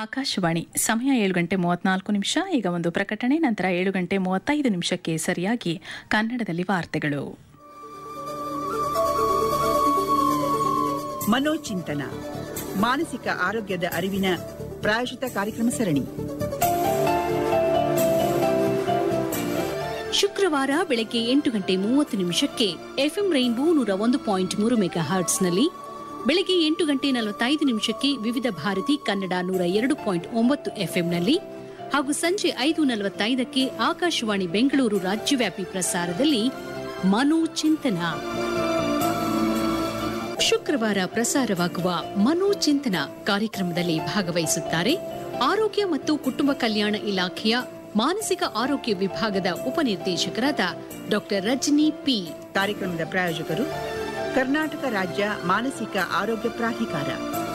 ಆಕಾಶವಾಣಿ ಸಮಯ 7:34 ಈಗ ಒಂದು ಪ್ರಕಟಣೆ ನಂತರ 7:35 ಸರಿಯಾಗಿ ಕನ್ನಡದಲ್ಲಿ ವಾರ್ತೆಗಳು. ಮನೋಚಿಂತನ ಮಾನಸಿಕ ಆರೋಗ್ಯದ ಅರಿವಿನ ಪ್ರಾಯೋಜಿತ ಕಾರ್ಯಕ್ರಮ ಸರಣಿ. ಶುಕ್ರವಾರ ಬೆಳಗ್ಗೆ 8:30 ಎಫ್ಎಂ ರೈನ್ಬೋ 101.3 ಮೆಗಾಹರ್ಟ್ಸ್ನಲ್ಲಿ, ಬೆಳಗ್ಗೆ 8:45 ವಿವಿಧ ಭಾರತಿ ಕನ್ನಡ 102.9 ಎಫ್ಎಂನಲ್ಲಿ ಹಾಗೂ ಸಂಜೆ 5:45 ಆಕಾಶವಾಣಿ ಬೆಂಗಳೂರು ರಾಜ್ಯವ್ಯಾಪಿ ಪ್ರಸಾರದಲ್ಲಿ ಮನೋಚಿಂತನ. ಶುಕ್ರವಾರ ಪ್ರಸಾರವಾಗುವ ಮನೋಚಿಂತನ ಕಾರ್ಯಕ್ರಮದಲ್ಲಿ ಭಾಗವಹಿಸುತ್ತಾರೆ ಆರೋಗ್ಯ ಮತ್ತು ಕುಟುಂಬ ಕಲ್ಯಾಣ ಇಲಾಖೆಯ ಮಾನಸಿಕ ಆರೋಗ್ಯ ವಿಭಾಗದ ಉಪನಿರ್ದೇಶಕರಾದ ಡಾಕ್ಟರ್ ರಜನಿ ಪಿ. ಕಾರ್ಯಕ್ರಮದ ಪ್ರಾಯೋಜಕರು ಕರ್ನಾಟಕ ರಾಜ್ಯ ಮಾನಸಿಕ ಆರೋಗ್ಯ ಪ್ರಾಧಿಕಾರ.